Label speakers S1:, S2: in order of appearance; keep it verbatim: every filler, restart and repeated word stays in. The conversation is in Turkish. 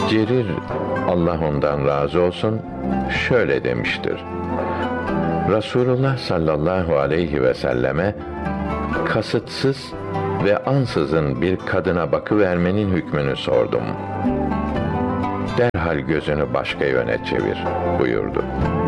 S1: Cerir, Allah ondan razı olsun, şöyle demiştir: Resulullah sallallahu aleyhi ve selleme kasıtsız ve ansızın bir kadına bakıvermenin hükmünü sordum. Derhal gözünü başka yöne çevir buyurdu.